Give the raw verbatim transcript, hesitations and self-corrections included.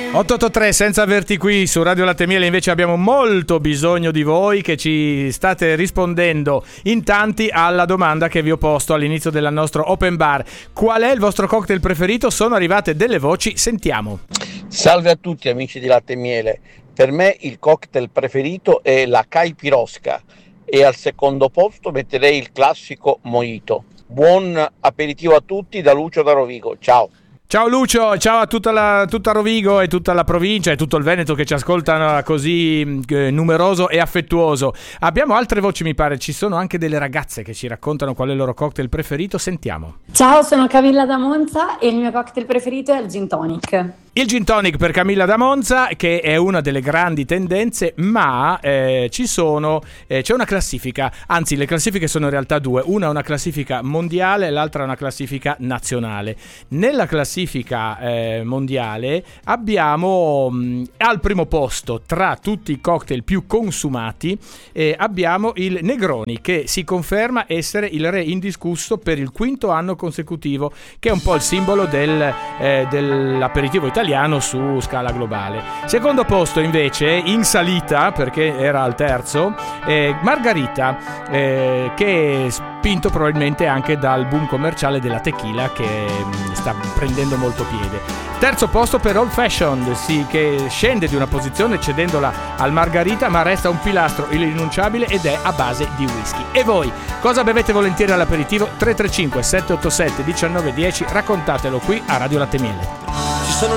otto otto tre, senza averti qui su Radio Latte e Miele invece abbiamo molto bisogno di voi che ci state rispondendo in tanti alla domanda che vi ho posto all'inizio del nostro open bar. Qual è il vostro cocktail preferito? Sono arrivate delle voci, sentiamo. Salve a tutti amici di Latte e Miele, per me il cocktail preferito è la Caipirosca e al secondo posto metterei il classico Mojito. Buon aperitivo a tutti da Lucio da Rovigo, ciao! Ciao Lucio, ciao a tutta, la, tutta Rovigo e tutta la provincia e tutto il Veneto che ci ascoltano così eh, numeroso e affettuoso. Abbiamo altre voci, mi pare, ci sono anche delle ragazze che ci raccontano qual è il loro cocktail preferito, sentiamo. Ciao, sono Camilla da Monza e il mio cocktail preferito è il gin tonic. Il gin tonic per Camilla da Monza, che è una delle grandi tendenze, ma eh, ci sono eh, c'è una classifica, anzi le classifiche sono in realtà due, una è una classifica mondiale, l'altra è una classifica nazionale. Nella classifica eh, mondiale abbiamo mh, al primo posto tra tutti i cocktail più consumati eh, abbiamo il Negroni, che si conferma essere il re indiscusso per il quinto anno consecutivo, che è un po' il simbolo del, eh, dell'aperitivo italiano su scala globale. Secondo posto invece in salita, perché era al terzo, eh, Margarita, eh, che è spinto probabilmente anche dal boom commerciale della tequila che mh, sta prendendo molto piede. Terzo posto per Old Fashioned, sì, che scende di una posizione cedendola al Margarita, ma resta un pilastro irrinunciabile ed è a base di whisky. E voi, cosa bevete volentieri all'aperitivo? tre tre cinque sette otto sette uno nove uno zero, raccontatelo qui a Radio Latte e Miele.